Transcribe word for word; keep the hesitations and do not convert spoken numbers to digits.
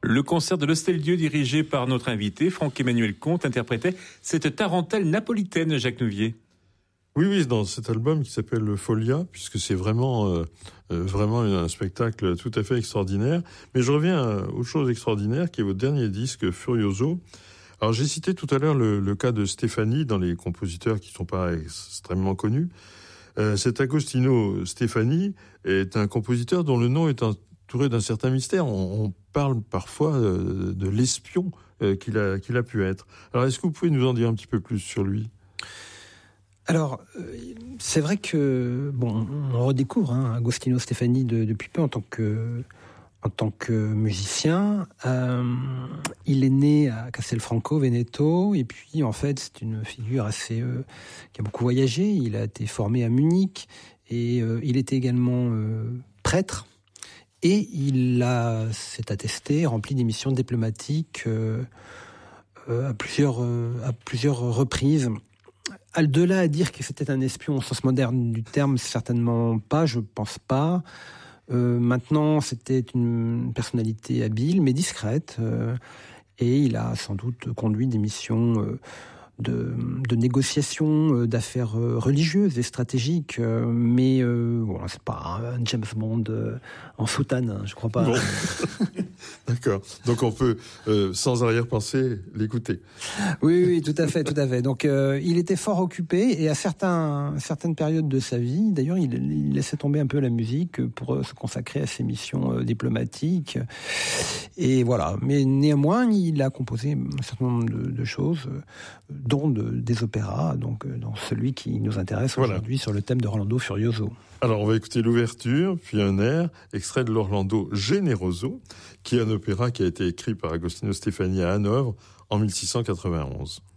Le concert de l'Hostel-Dieu dirigé par notre invité, Franck-Emmanuel Comte, interprétait cette tarentelle napolitaine, Jacques Nouvier. Oui, oui, dans cet album qui s'appelle Folia, puisque c'est vraiment, euh, vraiment un spectacle tout à fait extraordinaire. Mais je reviens à autre chose extraordinaire, qui est votre dernier disque, Furioso. Alors, j'ai cité tout à l'heure le, le cas de Stefani, dans les compositeurs qui ne sont pas extrêmement connus. Euh, cet Agostino Stefani est un compositeur dont le nom est entouré d'un certain mystère. On, on parle parfois euh, de l'espion euh, qu'il a, qu'il a pu être. Alors, est-ce que vous pouvez nous en dire un petit peu plus sur lui ? Alors, c'est vrai que, bon, on redécouvre hein, Agostino Stefani de, depuis peu en tant que, en tant que musicien. Euh, il est né à Castelfranco, Veneto, et puis en fait, c'est une figure assez euh, qui a beaucoup voyagé. Il a été formé à Munich, et euh, il était également euh, prêtre, et il a, s'est attesté, rempli des missions diplomatiques euh, euh, à plusieurs, euh, à plusieurs reprises. De là à dire que c'était un espion au sens moderne du terme, certainement pas, je pense pas. Euh, maintenant, c'était une personnalité habile, mais discrète, euh, et il a sans doute conduit des missions euh, de, de négociation euh, d'affaires euh, religieuses et stratégiques, euh, mais euh, bon, c'est pas un James Bond euh, en soutane, hein, je crois pas. Bon. D'accord. Donc on peut, euh, sans arrière-pensée, l'écouter. Oui, oui, tout à fait, tout à fait. Donc euh, il était fort occupé, et à certains, certaines périodes de sa vie, d'ailleurs, il, il laissait tomber un peu la musique pour se consacrer à ses missions euh, diplomatiques. Et voilà. Mais néanmoins, il a composé un certain nombre de, de choses, euh, dont de, des opéras, donc euh, dans celui qui nous intéresse voilà. aujourd'hui sur le thème de Orlando Furioso. Alors on va écouter l'ouverture, puis un air, extrait de l'Orlando Generoso, qui est un opéra qui a été écrit par Agostino Stefani à Hanovre en mille six cent quatre-vingt-onze.